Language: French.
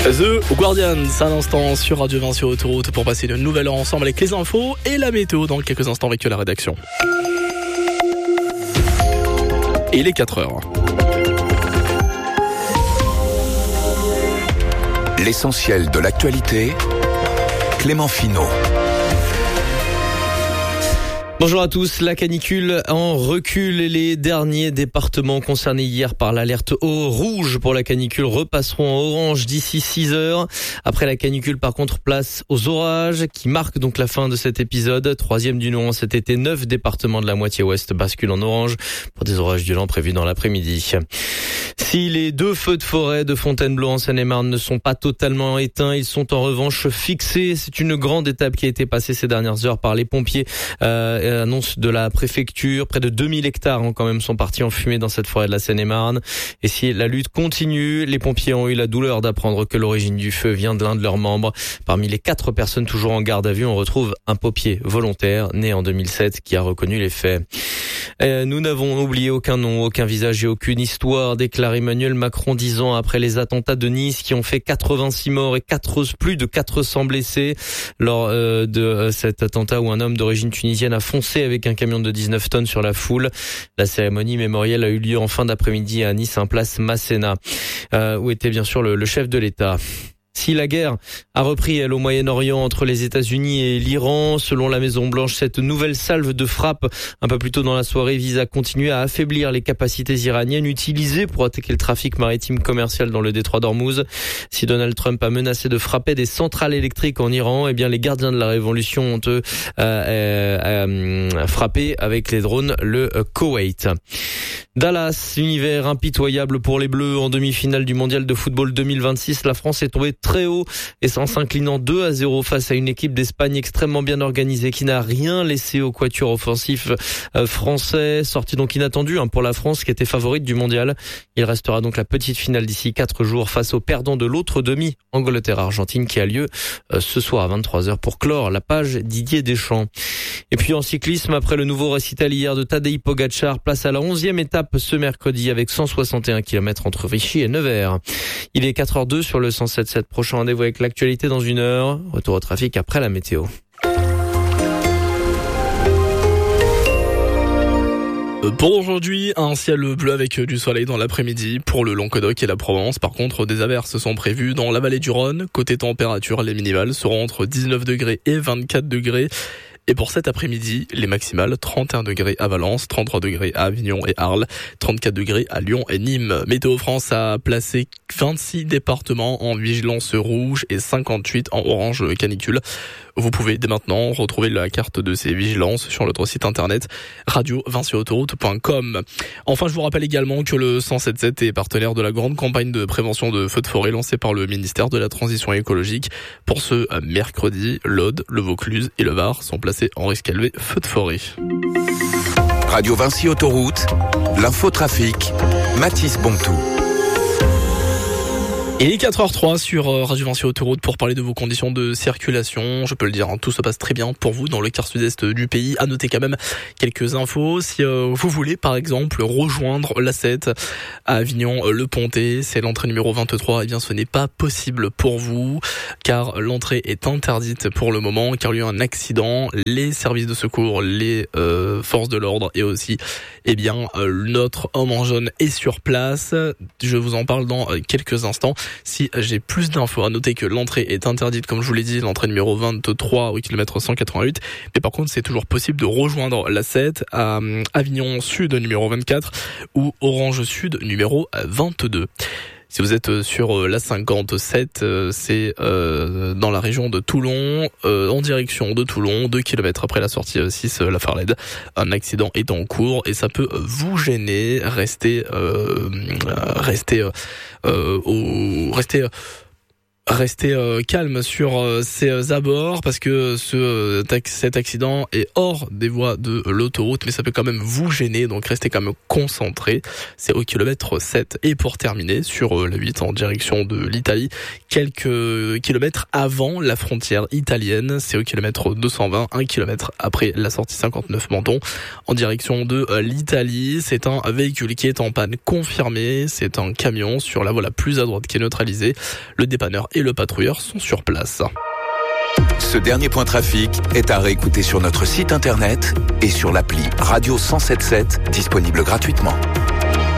The Guardians, à l'instant sur Radio Vinci Autoroute pour passer une nouvelle heure ensemble avec les infos et la météo dans quelques instants avec la rédaction. Et il est 4h. L'essentiel de l'actualité, Clément Finot. Bonjour à tous, la canicule en recul et les derniers départements concernés hier par l'alerte au rouge pour la canicule repasseront en orange d'ici 6 heures. Après la canicule, par contre, place aux orages qui marquent donc la fin de cet épisode. Troisième du nom cet été, 9 départements de la moitié ouest basculent en orange pour des orages violents prévus dans l'après-midi. Si les 2 feux de forêt de Fontainebleau en Seine-et-Marne ne sont pas totalement éteints, ils sont en revanche fixés. C'est une grande étape qui a été passée ces dernières heures par les pompiers. Annonce de la préfecture, près de 2000 hectares quand même sont partis en fumée dans cette forêt de la Seine-et-Marne. Et si la lutte continue, les pompiers ont eu la douleur d'apprendre que l'origine du feu vient de l'un de leurs membres. Parmi les 4 personnes toujours en garde à vue, on retrouve un pompier volontaire né en 2007 qui a reconnu les faits. Nous n'avons oublié aucun nom, aucun visage et aucune histoire, déclare Emmanuel Macron 10 ans après les attentats de Nice qui ont fait 86 morts et plus de 400 blessés lors de cet attentat où un homme d'origine tunisienne a foncé avec un camion de 19 tonnes sur la foule. La cérémonie mémorielle a eu lieu en fin d'après-midi à Nice, place Masséna, où était bien sûr le chef de l'État. Si la guerre a repris, elle, au Moyen-Orient entre les États-Unis et l'Iran, selon la Maison-Blanche, cette nouvelle salve de frappe un peu plus tôt dans la soirée vise à continuer à affaiblir les capacités iraniennes utilisées pour attaquer le trafic maritime commercial dans le détroit d'Ormuz. Si Donald Trump a menacé de frapper des centrales électriques en Iran, eh bien les gardiens de la révolution ont frappé avec les drones le Koweït. Dallas, univers impitoyable pour les Bleus en demi-finale du mondial de football 2026. La France est tombée très haut et en s'inclinant 2-0 face à une équipe d'Espagne extrêmement bien organisée qui n'a rien laissé au quatuor offensif français. Sortie donc inattendue pour la France qui était favorite du mondial. Il restera donc la petite finale d'ici 4 jours face au perdant de l'autre demi, Angleterre-Argentine, qui a lieu ce soir à 23h pour clore la page Didier Deschamps. Et puis en cyclisme, après le nouveau récital hier de Tadej Pogačar, place à la 11e étape ce mercredi avec 161 km entre Vichy et Nevers. Il est 4h02 sur le 107.7. Prochain rendez-vous avec l'actualité dans 1 heure. Retour au trafic après la météo. Pour aujourd'hui, un ciel bleu avec du soleil dans l'après-midi pour le Languedoc et la Provence. Par contre, des averses sont prévues dans la vallée du Rhône. Côté température, les minimales seront entre 19 degrés et 24 degrés. Et pour cet après-midi, les maximales, 31 degrés à Valence, 33 degrés à Avignon et Arles, 34 degrés à Lyon et Nîmes. Météo France a placé 26 départements en vigilance rouge et 58 en orange canicule. Vous pouvez dès maintenant retrouver la carte de ces vigilances sur notre site internet radiovinciautoroute.com. Enfin, je vous rappelle également que le 107.7 est partenaire de la grande campagne de prévention de feux de forêt lancée par le ministère de la Transition écologique. Pour ce mercredi, l'Aude, le Vaucluse et le Var sont placés en risque élevé feu de forêt. Radio Vinci Autoroute, l'infotrafic, Mathis Bontou. Il est 4h03 sur Radio Vinci Autoroute pour parler de vos conditions de circulation. Je peux le dire, tout se passe très bien pour vous dans le quart sud-est du pays. À noter quand même quelques infos. Si vous voulez par exemple rejoindre l'A7 à Avignon, le Pontet, c'est l'entrée numéro 23, eh bien ce n'est pas possible pour vous car l'entrée est interdite pour le moment car il y a eu un accident. Les services de secours, les forces de l'ordre et aussi notre homme en jaune est sur place. Je vous en parle dans quelques instants. Si j'ai plus d'infos, à noter que l'entrée est interdite, comme je vous l'ai dit, l'entrée numéro 23 au kilomètre 188. Mais par contre, c'est toujours possible de rejoindre la 7 à Avignon Sud numéro 24 ou Orange Sud numéro 22. Si vous êtes sur la 57, c'est dans la région de Toulon, en direction de Toulon, 2 km après la sortie 6 La Farlède. Un accident est en cours et ça peut vous gêner. Restez calme sur ces abords parce que cet accident est hors des voies de l'autoroute, mais ça peut quand même vous gêner, donc restez quand même concentrés. C'est au kilomètre 7. Et pour terminer, sur la 8 en direction de l'Italie, quelques kilomètres avant la frontière italienne, c'est au kilomètre 220, 1 kilomètre après la sortie 59 Menton, en direction de l'Italie. C'est un véhicule qui est en panne confirmée, c'est un camion sur la voie la plus à droite qui est neutralisé. Le dépanneur et le patrouilleur sont sur place. Ce dernier point trafic est à réécouter sur notre site internet et sur l'appli Radio 177 disponible gratuitement.